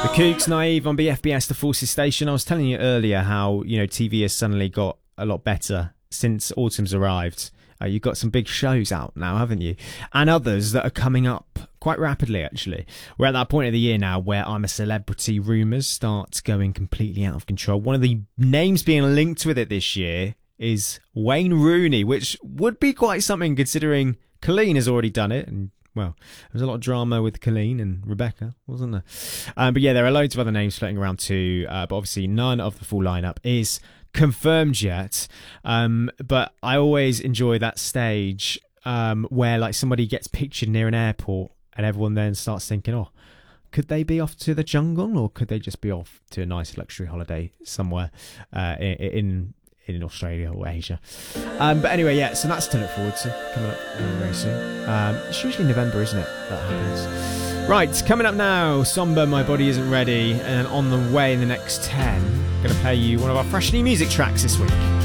Kooks Naive on BFBS, the Forces Station. I was telling you earlier how, TV has suddenly got a lot better since autumn's arrived. You've got some big shows out now, haven't you? And others that are coming up quite rapidly, actually. We're at that point of the year now where I'm a Celebrity rumours start going completely out of control. One of the names being linked with it this year is Wayne Rooney, which would be quite something considering Colleen has already done it. And, well, there was a lot of drama with Colleen and Rebecca, wasn't there? But yeah, there are loads of other names floating around too. But obviously none of the full lineup is confirmed yet. But I always enjoy that stage where like somebody gets pictured near an airport and everyone then starts thinking, oh, could they be off to the jungle or could they just be off to a nice luxury holiday somewhere in Australia or Asia? But anyway, yeah, so that's to look forward to coming up very soon. It's usually November, isn't it? That happens. Right, coming up now, Somber, My Body Isn't Ready, and on the way in the next 10, going to play you one of our fresh new music tracks this week.